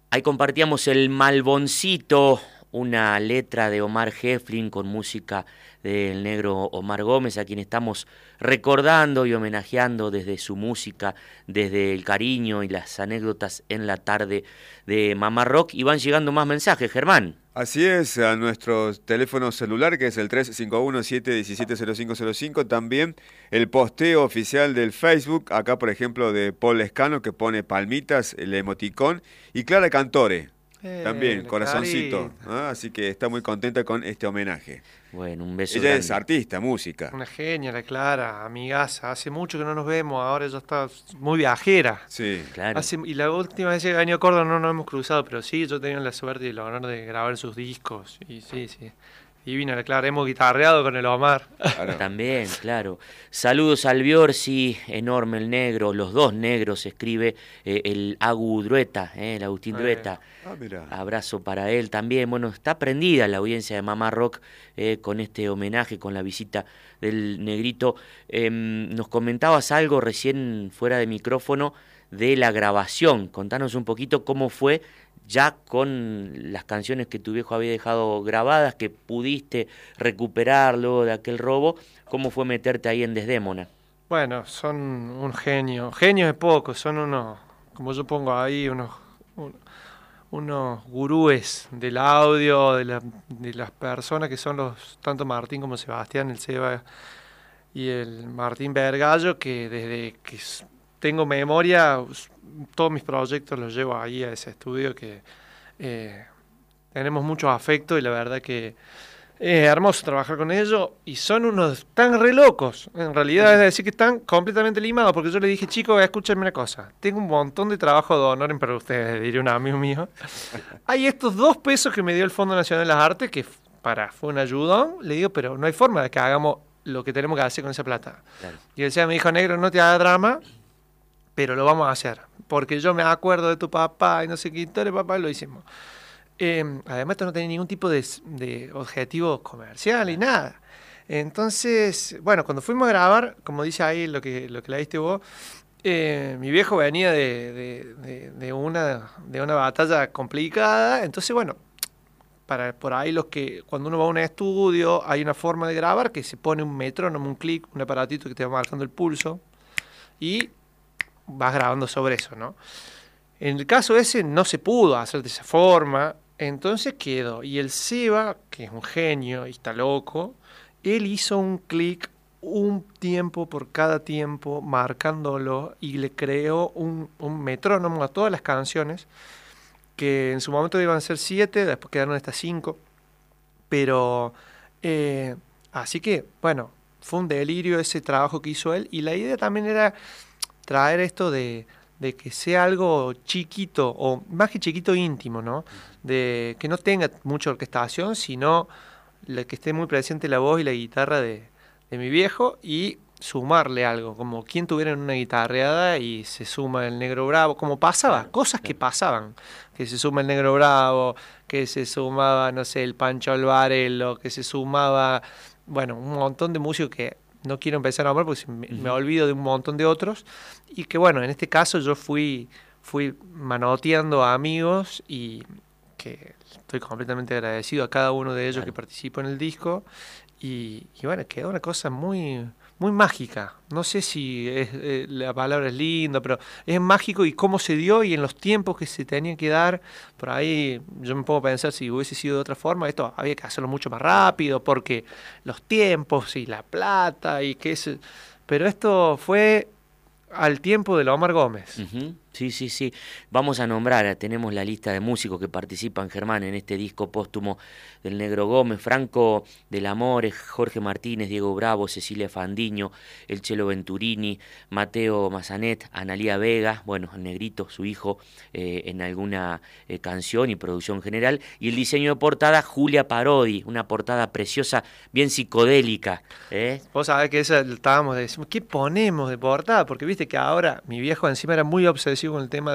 Ahí compartíamos el Malboncito, una letra de Omar Heflin con música del negro Omar Gómez, a quien estamos recordando y homenajeando desde su música, desde el cariño y las anécdotas en la tarde de Mamá Rock. Y van llegando más mensajes, Germán. Así es, a nuestro teléfono celular, que es el 351-717-0505, también el posteo oficial del Facebook, acá por ejemplo de Paul Lescano, que pone palmitas, el emoticón, y Clara Cantore, también, corazoncito, ¿no? Así que está muy contenta con este homenaje. Bueno, un beso Ella grande. es artista, música. Una genia, la Clara, amigaza. Hace mucho que no nos vemos, ahora ella está muy viajera. Sí. Claro. Y la última vez que he venido a Córdoba no nos hemos cruzado, pero sí, yo he tenido la suerte y el honor de grabar sus discos. Y sí. Divina la Clara, hemos guitarreado con el Omar. Claro. También, claro. Saludos al Biorsi, enorme el negro, los dos negros, escribe el Agu Drueta, el Agustín Drueta. Mira. Abrazo para él también. Bueno, está prendida la audiencia de Mamá Rock con este homenaje, con la visita del negrito. Nos comentabas algo recién fuera de micrófono de la grabación. Contanos un poquito cómo fue ya con las canciones que tu viejo había dejado grabadas, que pudiste recuperar luego de aquel robo. ¿Cómo fue meterte ahí en Desdémona? Bueno, son un genio. Genios es poco, son unos, como yo pongo ahí, unos gurúes del audio, de las personas que son los tanto Martín como Sebastián, el Seba y el Martín Vergallo, que desde que tengo memoria, todos mis proyectos los llevo ahí a ese estudio, que tenemos mucho afecto y la verdad que es hermoso trabajar con ellos y son unos tan re locos, en realidad es decir que están completamente limados, porque yo le dije, chicos, escúchenme una cosa, tengo un montón de trabajo de honor para ustedes, diría un amigo mío. Hay estos 2 pesos que me dio el Fondo Nacional de las Artes, que fue un ayudón, le digo, pero no hay forma de que hagamos lo que tenemos que hacer con esa plata. Claro. Y él decía, me dijo, negro, no te hagas drama, pero lo vamos a hacer, porque yo me acuerdo de tu papá y no sé qué historia, papá, y lo hicimos. Además esto no tenía ningún tipo de objetivo comercial y nada. Entonces, bueno, cuando fuimos a grabar, como dice ahí lo que la diste vos, mi viejo venía de una batalla complicada, entonces bueno, por ahí cuando uno va a un estudio hay una forma de grabar que se pone un metrónomo, un clic, un aparatito que te va marcando el pulso y vas grabando sobre eso, ¿no? En el caso ese no se pudo hacer de esa forma, entonces quedó. Y el Seba, que es un genio y está loco, él hizo un clic, un tiempo por cada tiempo, marcándolo, y le creó un metrónomo a todas las canciones, que en su momento iban a ser 7, después quedaron estas 5. Pero, así que, bueno, fue un delirio ese trabajo que hizo él. Y la idea también era traer esto de que sea algo chiquito, o más que chiquito, íntimo, ¿no? De que no tenga mucha orquestación, sino que esté muy presente la voz y la guitarra de mi viejo, y sumarle algo, como quien tuviera una guitarreada y se suma el Negro Bravo, como pasaba, cosas que pasaban, que se suma el Negro Bravo, que se sumaba, no sé, el Pancho Alvarelo, que se sumaba, bueno, un montón de músicos que no quiero empezar a nombrar porque me olvido de un montón de otros, y que bueno, en este caso yo fui manoteando a amigos y que estoy completamente agradecido a cada uno de ellos que participó en el disco, y bueno, quedó una cosa muy, muy mágica. No sé si la palabra es linda, pero es mágico, y cómo se dio y en los tiempos que se tenían que dar. Por ahí yo me pongo a pensar, si hubiese sido de otra forma, esto había que hacerlo mucho más rápido, porque los tiempos y la plata y que es... Pero esto fue al tiempo de Omar Gómez. Uh-huh. Sí. Vamos a nombrar, tenemos la lista de músicos que participan, Germán, en este disco póstumo del Negro Gómez: Franco del Amore, Jorge Martínez, Diego Bravo, Cecilia Fandiño, el Chelo Venturini, Mateo Mazanet, Analía Vega, bueno, el Negrito, su hijo, en alguna canción y producción general, y el diseño de portada, Julia Parodi, una portada preciosa, bien psicodélica. Vos sabés que esa estábamos diciendo, ¿qué ponemos de portada? Porque viste que ahora mi viejo encima era muy obsesivo con el tema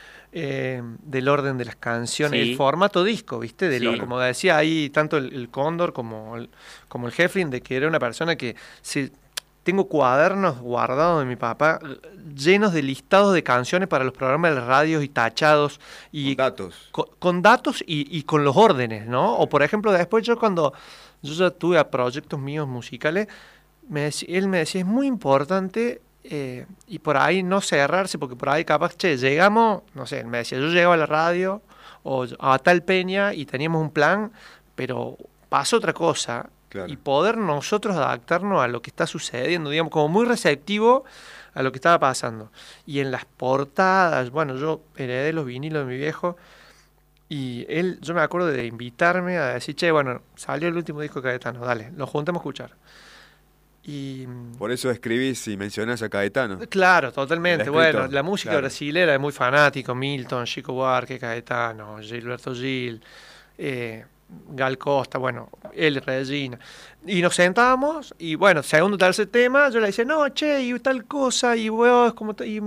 del orden de las canciones, Sí. el formato disco, ¿viste? Sí. Como decía ahí tanto el Cóndor como el Heflin, de que era una persona que tengo cuadernos guardados de mi papá llenos de listados de canciones para los programas de radio y tachados. Y con datos. Con datos y con los órdenes, ¿no? O por ejemplo, después cuando yo ya tuve proyectos míos musicales, él me decía, es muy importante y por ahí no cerrarse, porque por ahí capaz, llegamos, no sé, él me decía, yo llegaba a la radio o a tal peña y teníamos un plan, pero pasa otra cosa. Claro. Y poder nosotros adaptarnos a lo que está sucediendo, digamos, como muy receptivo a lo que estaba pasando. Y en las portadas, bueno, yo heredé los vinilos de mi viejo y yo me acuerdo de invitarme a decir, bueno, salió el último disco de Caetano, dale, lo juntamos a escuchar. Y por eso escribís y mencionás a Caetano. Claro, totalmente. Bueno, la música brasilera es muy fanático, Milton, Chico Buarque, Caetano, Gilberto Gil, Gal Costa, bueno, él, Regina. Y nos sentábamos y bueno, segundo o tercer tema, yo le decía, no, y tal cosa, y vos, como y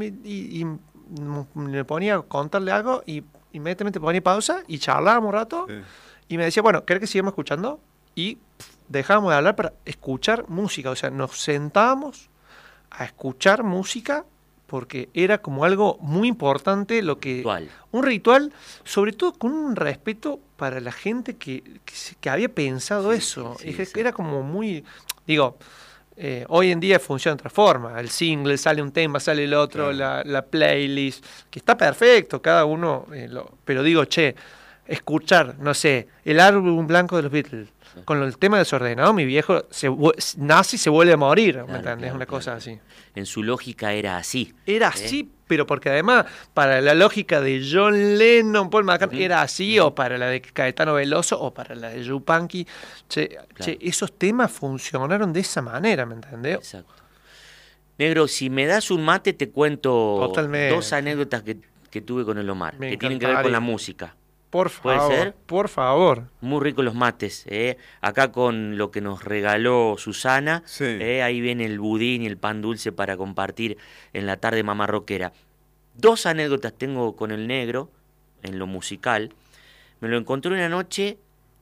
me ponía a contarle algo y inmediatamente ponía pausa y charlábamos un rato y me decía, bueno, ¿querés que sigamos escuchando? Y dejábamos de hablar para escuchar música, o sea, nos sentábamos a escuchar música porque era como algo muy importante, un ritual, sobre todo con un respeto para la gente que había pensado eso. Era como muy, digo, hoy en día funciona de otra forma, el single, sale un tema, sale el otro, claro. la playlist, que está perfecto, cada uno, pero digo, escuchar, no sé, el álbum blanco de los Beatles, con el tema desordenado, mi viejo nace y se vuelve a morir, claro, ¿me entendés? Claro, una cosa así. En su lógica era así. Era así, pero porque además, para la lógica de John Lennon, Paul McCartney, era así, o para la de Caetano Veloso, o para la de Yupanqui. Claro. Esos temas funcionaron de esa manera, ¿me entendés? Exacto. Negro, si me das un mate, te cuento totalmente 2 anécdotas que tuve con el Omar, que tienen que ver con la música. Por favor, ¿puede ser? Por favor. Muy ricos los mates, acá con lo que nos regaló Susana, sí. Ahí viene el budín y el pan dulce para compartir en la tarde mamarroquera. 2 anécdotas tengo con el negro en lo musical. Me lo encontré una noche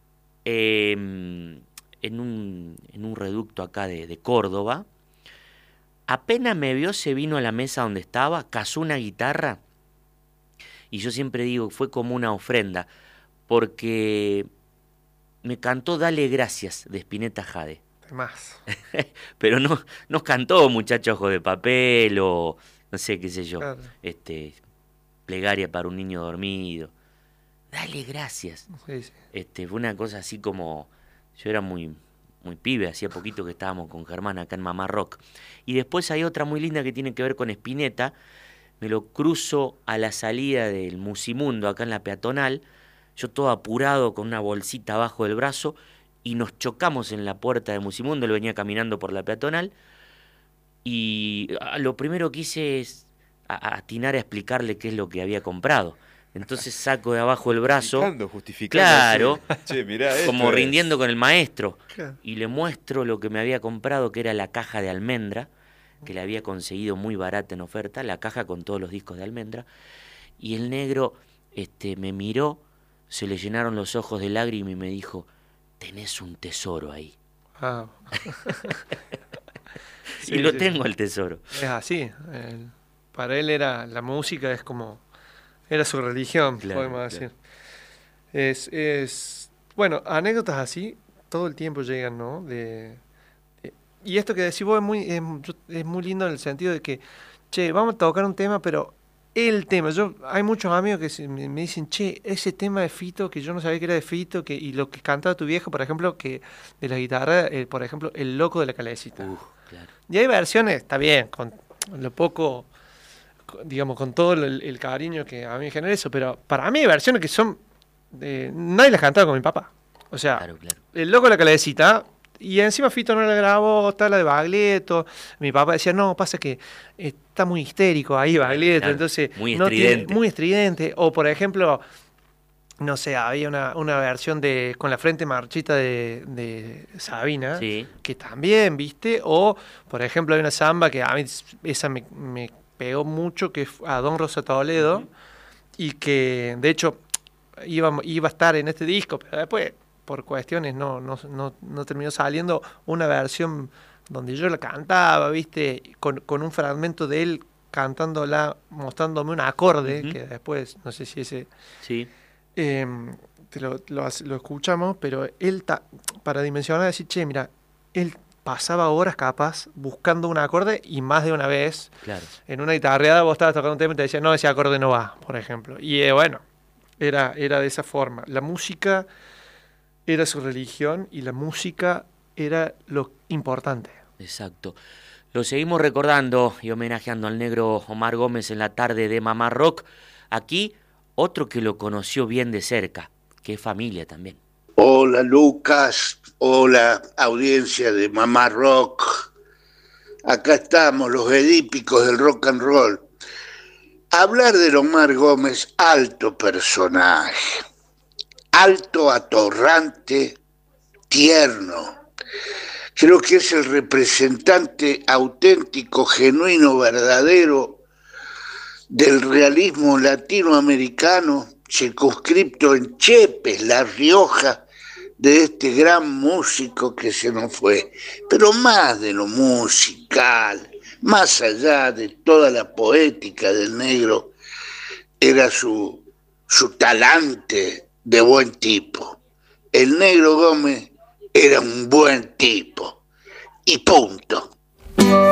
en un reducto acá de Córdoba. Apenas me vio, se vino a la mesa donde estaba, cazó una guitarra. Y yo siempre digo, fue como una ofrenda, porque me cantó Dale Gracias, de Spinetta Jade. Más. Pero no cantó Muchacho Ojo de Papel o, no sé, qué sé yo, claro. Plegaria para un niño dormido. Dale Gracias. Sí. Fue una cosa así como, yo era muy pibe, hacía poquito que estábamos con Germán acá en Mamá Rock. Y después hay otra muy linda que tiene que ver con Spinetta. Me lo cruzo a la salida del Musimundo, acá en la peatonal, yo todo apurado con una bolsita abajo del brazo, y nos chocamos en la puerta de Musimundo. Él venía caminando por la peatonal, y lo primero que hice es atinar a explicarle qué es lo que había comprado. Entonces saco de abajo el brazo, justificando, claro, mirá, como rindiendo con el maestro, y le muestro lo que me había comprado, que era la caja de almendra, que la había conseguido muy barata en oferta, la caja con todos los discos de Almendra, y el negro me miró, se le llenaron los ojos de lágrimas y me dijo, tenés un tesoro ahí. Ah. Y lo tengo el tesoro. Es así, para él era la música, es como, era su religión, claro, podemos decir. Bueno, anécdotas así, todo el tiempo llegan, ¿no? Y esto que decís vos es muy lindo en el sentido de que, vamos a tocar un tema, pero el tema, hay muchos amigos que me dicen, ese tema de Fito, que yo no sabía que era de Fito, y lo que cantaba tu viejo, por ejemplo, que de la guitarra, por ejemplo, El Loco de la Calecita. Claro. Y hay versiones, está bien, con lo poco, digamos, con todo el cariño que a mí me genera eso, pero para mí hay versiones que son, nadie las cantaba con mi papá. O sea, claro. El Loco de la Calecita. Y encima Fito no la grabó, está la de Baglietto. Mi papá decía, no, pasa que está muy histérico ahí Baglietto, claro, entonces muy estridente. Muy estridente. O por ejemplo, no sé, había una versión con la frente marchita de Sabina, sí, que también, ¿viste? O, por ejemplo, hay una samba que a mí esa me pegó mucho, que es a Don Rosa Toledo, y que de hecho iba a estar en este disco, pero después por cuestiones no terminó saliendo una versión donde yo la cantaba, ¿viste? Con un fragmento de él cantándola, mostrándome un acorde, que después, no sé si ese... Sí. Lo escuchamos, pero él, para dimensionar, decir, che, mira, él pasaba horas capaz buscando un acorde y más de una vez, claro, en una guitarreada vos estabas tocando un tema y te decían, no, ese acorde no va, por ejemplo. Y bueno, era de esa forma. La música era su religión y la música era lo importante. Exacto. Lo seguimos recordando y homenajeando al negro Omar Gómez en la tarde de Mamá Rock. Aquí, otro que lo conoció bien de cerca, que es familia también. Hola Lucas, hola audiencia de Mamá Rock. Acá estamos, los edípicos del rock and roll. Hablar de Omar Gómez, alto personaje, alto, atorrante, tierno. Creo que es el representante auténtico, genuino, verdadero del realismo latinoamericano, circunscripto en Chepes, La Rioja, de este gran músico que se nos fue. Pero más de lo musical, más allá de toda la poética del negro, era su talante de buen tipo. El negro Gómez era un buen tipo. Y punto.